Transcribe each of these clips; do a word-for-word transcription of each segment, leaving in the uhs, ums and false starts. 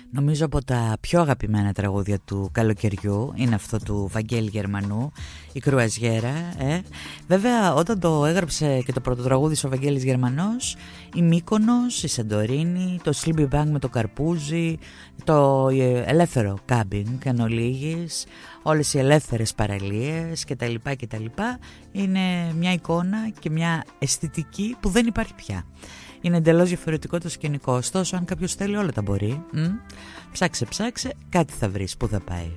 Νομίζω από τα πιο αγαπημένα τραγούδια του καλοκαιριού είναι αυτό του Βαγγέλη Γερμανού, η Κρουαζιέρα. Ε. Βέβαια όταν το έγραψε και το πρώτο τραγούδι ο Βαγγέλης Γερμανός, η Μύκονος, η Σαντορίνη, το Sleepy Bang με το Καρπούζι, το ελεύθερο κάμπινγκ εν ολίγης, όλες οι ελεύθερες παραλίες κτλ, κτλ. Είναι μια εικόνα και μια αισθητική που δεν υπάρχει πια. Είναι εντελώς διαφορετικό το σκηνικό. Ωστόσο, αν κάποιος θέλει, όλα τα μπορεί. Μ? Ψάξε, ψάξε, κάτι θα βρεις που θα πάει.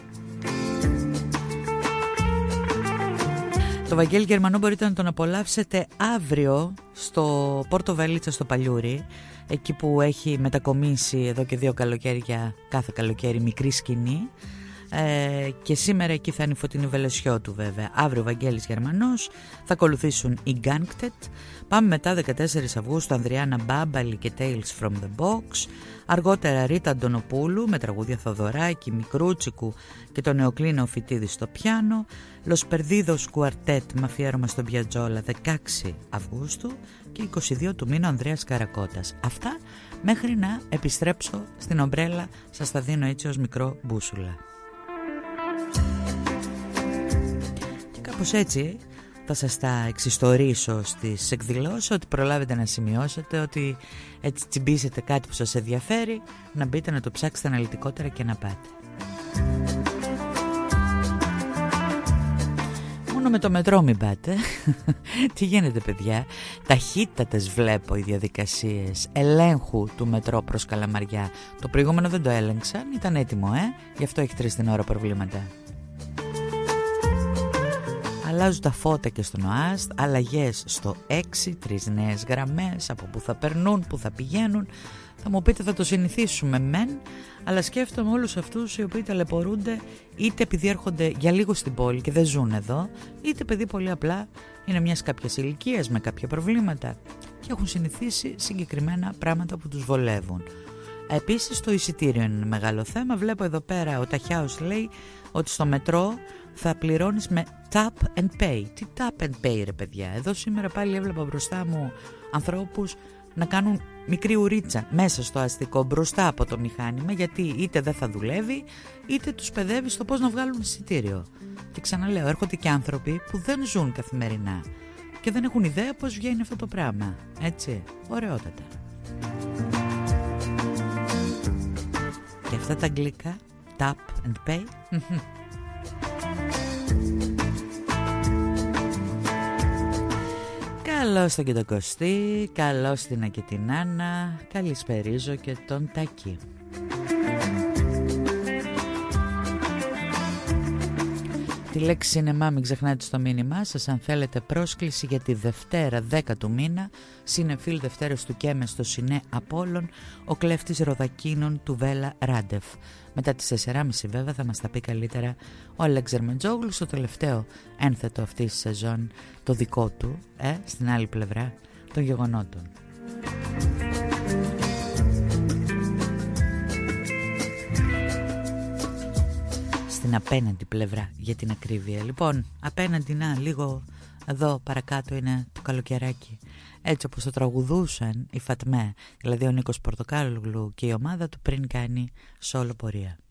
Το Βαγγέλη Γερμανό μπορείτε να τον απολαύσετε αύριο στο Πόρτο Βαλίτσα στο Παλιούρι, εκεί που έχει μετακομίσει εδώ και δύο καλοκαίρια, κάθε καλοκαίρι, μικρή σκηνή. Ε, και σήμερα εκεί θα είναι η Φωτεινή Βελεσιώτου βέβαια. Αύριο ο Βαγγέλης Γερμανός, θα ακολουθήσουν οι Gangtet. Πάμε μετά δεκατέσσερις Αυγούστου Ανδριάννα Μπάμπαλη και Tales from the Box. Αργότερα Ρίτα Αντωνοπούλου με τραγούδια Θοδωράκη, Μικρούτσικου και τον Νεοκλίνο Φοιτίδη στο πιάνο. Los Perdidos Quartet με αφιέρωμα στον Πιατζόλα δεκαέξι Αυγούστου και είκοσι δύο του μήνα ο Ανδρέας Καρακώτας. Αυτά μέχρι να επιστρέψω στην ομπρέλα, σας τα δίνω έτσι ως μικρό μπούσουλα. Και κάπως έτσι θα σας τα εξιστορήσω στις εκδηλώσεις, ότι προλάβετε να σημειώσετε, ότι έτσι τσιμπήσετε κάτι που σας ενδιαφέρει, να μπείτε να το ψάξετε αναλυτικότερα και να πάτε. Μόνο με το μετρό μην πάτε. Τι γίνεται παιδιά? Ταχύτατες βλέπω οι διαδικασίες ελέγχου του μετρό προς Καλαμαριά. Το προηγούμενο δεν το έλεγξαν, ήταν έτοιμο, ε? Γι' αυτό έχει τρεις την ώρα προβλήματα. Αλλάζουν τα φώτα και στον ΟΑΣΤ, αλλαγές στο έξι, τρεις νέες γραμμές από που θα περνούν, που θα πηγαίνουν. Θα μου πείτε θα το συνηθίσουμε μεν, αλλά σκέφτομαι όλους αυτούς οι οποίοι ταλαιπωρούνται είτε επειδή έρχονται για λίγο στην πόλη και δεν ζουν εδώ, είτε επειδή πολύ απλά είναι μιας κάποιας ηλικίας με κάποια προβλήματα και έχουν συνηθίσει συγκεκριμένα πράγματα που τους βολεύουν. Επίσης το εισιτήριο είναι ένα μεγάλο θέμα. Βλέπω εδώ πέρα ο Ταχιάος λέει ότι στο μετρό θα πληρώνεις με tap and pay. Τι tap and pay ρε παιδιά? Εδώ σήμερα πάλι έβλεπα μπροστά μου ανθρώπους να κάνουν μικρή ουρίτσα μέσα στο αστικό μπροστά από το μηχάνημα, γιατί είτε δεν θα δουλεύει είτε τους παιδεύει στο πώς να βγάλουν εισιτήριο. Και ξαναλέω, έρχονται και άνθρωποι που δεν ζουν καθημερινά και δεν έχουν ιδέα πώς βγαίνει αυτό το πράγμα. Έτσι, ωραιότατα. Και αυτά τα αγγλικά, tap and pay. Καλώς τον και τον Κωστή, καλώς την και την Άννα, καλησπερίζω και τον Τάκη. Τη λέξη σινεμά μην ξεχνάτε στο μήνυμά σας αν θέλετε πρόσκληση για τη Δευτέρα δέκα του μήνα, Σινεφίλ Δευτέρες του Κέμε στο Σινέ Απόλλων, ο κλέφτης Ροδακίνων του Βέλα Ράντεφ. Μετά τις τέσσερις και μισή βέβαια θα μας τα πει καλύτερα ο Αλέξ Τζερμεντζόγλου στο τελευταίο ένθετο αυτής της σεζόν, το δικό του, ε, στην άλλη πλευρά των γεγονότων. Στην απέναντι πλευρά για την ακρίβεια. Λοιπόν, απέναντι να λίγο εδώ παρακάτω είναι το καλοκαιράκι. Έτσι όπως το τραγουδούσαν οι Φατμέ, δηλαδή ο Νίκος Πορτοκάλογλου και η ομάδα του πριν κάνει σόλο πορεία.